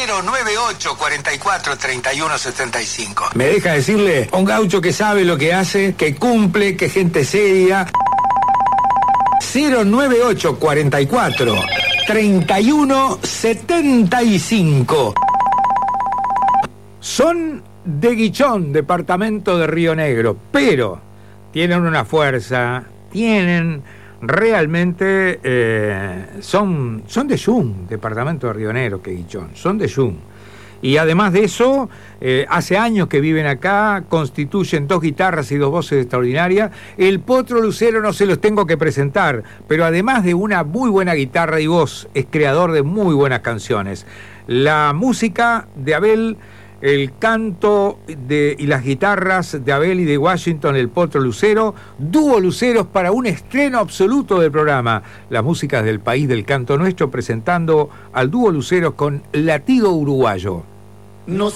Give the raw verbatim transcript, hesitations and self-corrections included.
cero nueve ocho cuarenta y cuatro treinta y uno setenta y cinco. Me deja decirle, un gaucho que sabe lo que hace, que cumple, que gente seria. cero nueve ocho cuarenta y cuatro treinta y uno setenta y cinco. Son de Guichón, departamento de Río Negro, pero tienen una fuerza, tienen realmente, eh, son, son de Yung, departamento de Río Negro, que Guichón, son de Yung. Y además de eso, eh, hace años que viven acá, constituyen dos guitarras y dos voces extraordinarias. El Potro Lucero no se los tengo que presentar, pero además de una muy buena guitarra y voz, es creador de muy buenas canciones. La música de Abel, el canto de, y las guitarras de Abel y de Washington, el Potro Lucero, dúo Luceros para un estreno absoluto del programa. Las músicas del país del canto nuestro, presentando al dúo Luceros con Latido Uruguayo. No